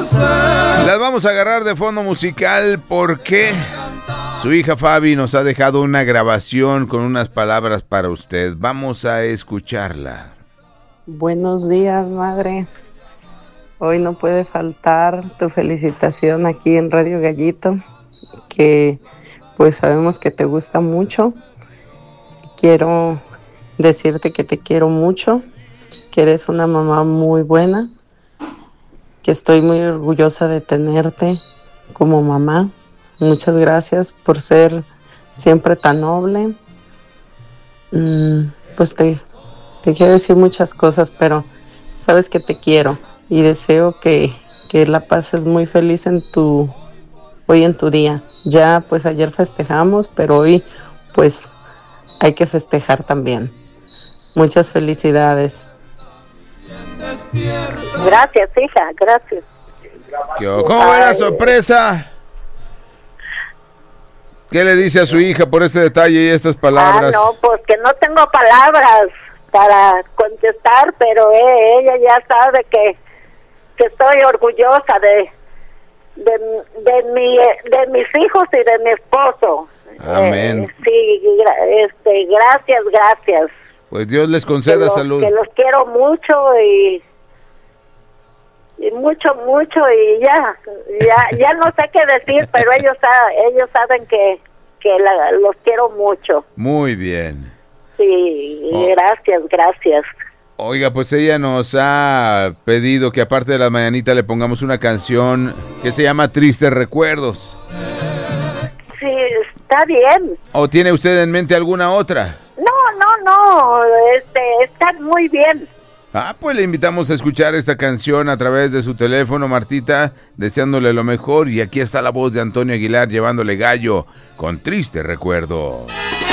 Las vamos a agarrar de fondo musical porque su hija Fabi nos ha dejado una grabación con unas palabras para usted. Vamos a escucharla. Buenos días, madre. Hoy no puede faltar tu felicitación aquí en Radio Gallito, que pues sabemos que te gusta mucho. Quiero decirte que te quiero mucho, que eres una mamá muy buena, que estoy muy orgullosa de tenerte como mamá. Muchas gracias por ser siempre tan noble. Pues te quiero decir muchas cosas, pero sabes que te quiero y deseo que la pases muy feliz hoy en tu día. Ya pues ayer festejamos, pero hoy pues hay que festejar también. Muchas felicidades. Gracias, hija, gracias. ¿Cómo va la sorpresa? ¿Qué le dice a su hija por este detalle y estas palabras? No, pues que no tengo palabras para contestar, pero ella ya sabe que estoy orgullosa de mis hijos y de mi esposo. Amén. Sí, gracias. Pues Dios les conceda salud. Que los quiero mucho y mucho y ya no sé qué decir, pero ellos saben que los quiero mucho. Muy bien. Sí, gracias. Oiga, pues ella nos ha pedido que aparte de la mañanita le pongamos una canción que se llama Tristes Recuerdos. Sí, está bien. ¿O tiene usted en mente alguna otra? No, está muy bien. Pues le invitamos a escuchar esta canción a través de su teléfono, Martita, deseándole lo mejor. Y aquí está la voz de Antonio Aguilar llevándole gallo con Triste Recuerdo.